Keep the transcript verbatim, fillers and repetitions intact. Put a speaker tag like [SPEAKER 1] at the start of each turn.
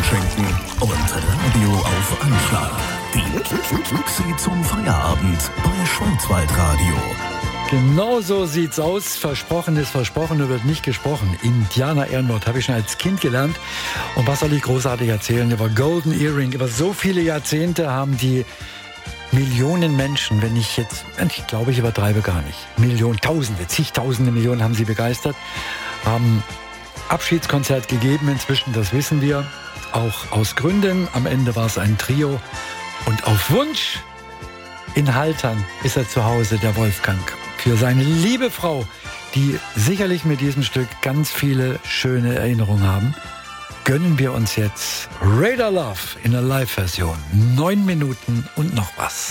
[SPEAKER 1] einschenken und Radio auf Anschlag. Die Klicksi zum Feierabend bei Schwarzwaldradio.
[SPEAKER 2] Genau so sieht's aus. Versprochen ist versprochen, nur wird nicht gesprochen. Indianer Ehrenwort habe ich schon als Kind gelernt. Und was soll ich großartig erzählen über Golden Earring? Über so viele Jahrzehnte haben die Millionen Menschen, wenn ich jetzt, ich glaube, ich übertreibe gar nicht, Millionen, Tausende, zigtausende Millionen haben sie begeistert, haben Abschiedskonzert gegeben inzwischen, das wissen wir, auch aus Gründen. Am Ende war es ein Trio und auf Wunsch in Haltern ist er zu Hause, der Wolfgang, für seine liebe Frau, die sicherlich mit diesem Stück ganz viele schöne Erinnerungen haben. Gönnen wir uns jetzt Radar Love in der Live-Version. Neun Minuten und noch was.